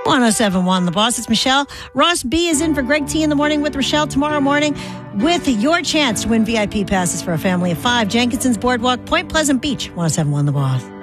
1071 The Boss. It's Michelle. Ross B is in for Greg T in the morning with Rochelle tomorrow morning with your chance to win VIP passes for a family of 5. Jenkinson's Boardwalk, Point Pleasant Beach. 1071 The Boss.